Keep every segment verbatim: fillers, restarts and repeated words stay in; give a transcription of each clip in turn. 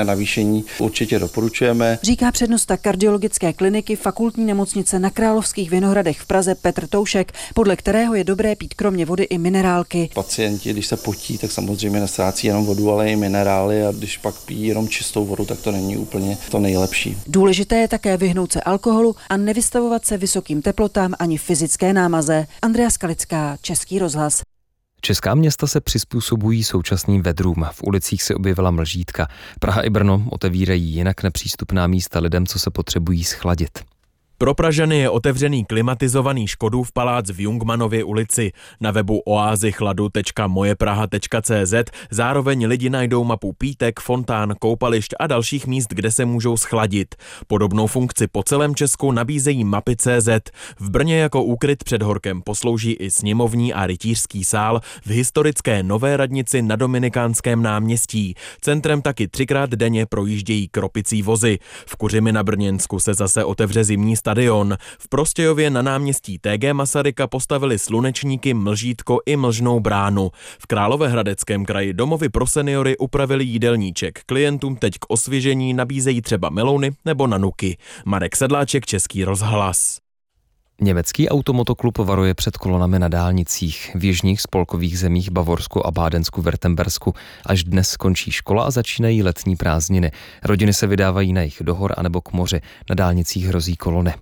Navýšení určitě doporučujeme. Říká přednosta kardiologické kliniky Fakultní nemocnice na Královských Vinohradech v Praze Petr Toušek, podle kterého je dobré pít kromě vody i minerálky. Pacienti, když se potí, tak samozřejmě nestrácí jenom vodu, ale i minerály, a když pak pijí jenom čistou vodu, tak to není úplně to nejlepší. Důležité je také vyhnout se alkoholu a nevystavovat se vysokým teplotám ani fyzické námaze. Andrea Skalická, Český rozhlas. Česká města se přizpůsobují současným vedrům. V ulicích se objevila mlžítka. Praha i Brno otevírají jinak nepřístupná místa lidem, co se potřebují schladit. Pro Pražany je otevřený klimatizovaný Škodův palác v Jungmannově ulici. Na webu oázy chladu tečka mojepraha tečka cé zet zároveň lidi najdou mapu pítek, fontán, koupališť a dalších míst, kde se můžou schladit. Podobnou funkci po celém Česku nabízejí mapy tečka cé zet. V Brně jako úkryt před horkem poslouží i sněmovní a rytířský sál v historické Nové radnici na Dominikánském náměstí. Centrem taky třikrát denně projíždějí kropicí vozy. V Kuřimi na Brněnsku se zase otevře zimní stadion. V Prostějově na náměstí té gé Masaryka postavili slunečníky, mlžítko i mlžnou bránu. V Královéhradeckém kraji domovy pro seniory upravili jídelníček. Klientům teď k osvěžení nabízejí třeba melouny nebo nanuky. Marek Sedláček, Český rozhlas. Německý automotoklub varuje před kolonami na dálnicích. V jižních spolkových zemích Bavorsku a Bádensku, Württembersku až dnes skončí škola a začínají letní prázdniny. Rodiny se vydávají na jih do hor anebo k moři. Na dálnicích hrozí kolony.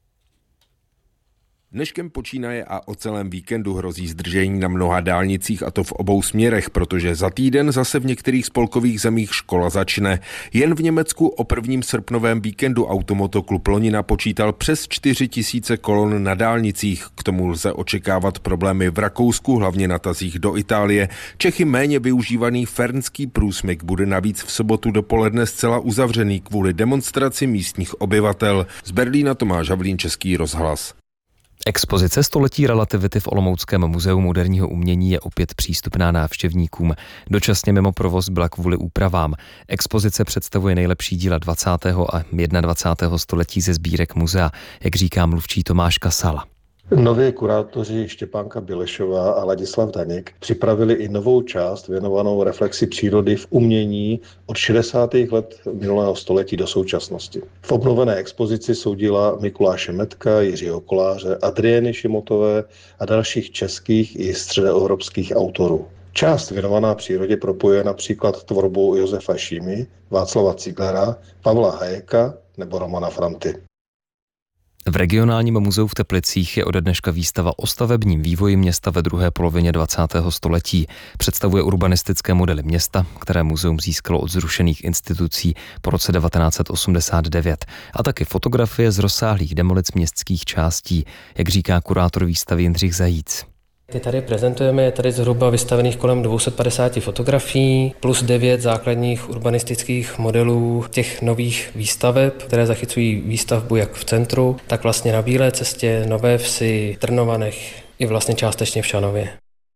Dneškem počínaje a o celém víkendu hrozí zdržení na mnoha dálnicích, a to v obou směrech, protože za týden zase v některých spolkových zemích škola začne. Jen v Německu o prvním srpnovém víkendu automotoklub loni napočítal přes čtyři tisíce kolon na dálnicích. K tomu lze očekávat problémy v Rakousku, hlavně na tazích do Itálie. Čechy méně využívaný Fernský průsmyk bude navíc v sobotu dopoledne zcela uzavřený kvůli demonstraci místních obyvatel. Z Berlína Tomáš Havlín, Český rozhlas. Expozice století relativity v Olomouckém muzeu moderního umění je opět přístupná návštěvníkům. Dočasně mimo provoz byla kvůli úpravám. Expozice představuje nejlepší díla dvacátého a dvacátého prvního století ze sbírek muzea, jak říká mluvčí Tomáš Kasala. Nově kurátoři Štěpánka Bilešová a Ladislav Daněk připravili i novou část věnovanou reflexi přírody v umění od šedesátých let minulého století do současnosti. V obnovené expozici jsou díla Mikuláše Metka, Jiřího Koláře, Adrieny Šimotové a dalších českých i středoevropských autorů. Část věnovaná přírodě propojuje například tvorbu Josefa Šímy, Václava Cíglera, Pavla Hayeka nebo Romana Franty. V regionálním muzeu v Teplicích je ode dneška výstava o stavebním vývoji města ve druhé polovině dvacátého století. Představuje urbanistické modely města, které muzeum získalo od zrušených institucí po roce devatenáct set osmdesát devět, a taky fotografie z rozsáhlých demolic městských částí, jak říká kurátor výstavy Jindřich Zajíc. Ty tady prezentujeme, je tady zhruba vystavených kolem dvě stě padesát fotografií plus devět základních urbanistických modelů těch nových výstaveb, které zachycují výstavbu jak v centru, tak vlastně na Bílé cestě, Nové Vsi, Trnovanech i vlastně částečně v Šanově.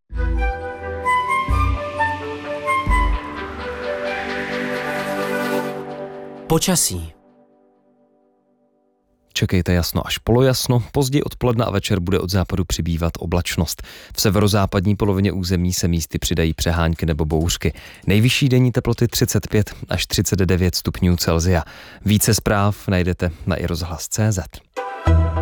Počasí. Čekejte jasno až polojasno, později odpoledne a večer bude od západu přibývat oblačnost. V severozápadní polovině území se místy přidají přehánky nebo bouřky. Nejvyšší denní teploty třicet pět až třicet devět stupňů Celsia. Více zpráv najdete na i rozhlas tečka cé zet.